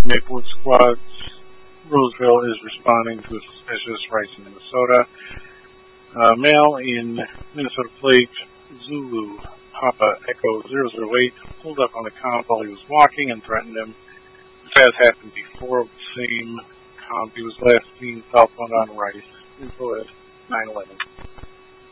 Maplewood squads. Roseville is responding to a suspicious race in Minnesota. Male in Minnesota plate Zulu Papa Echo 008 pulled up on the comp while he was walking and threatened him. This has happened before with the same comp. He was last seen southbound on Rice. Info at 911.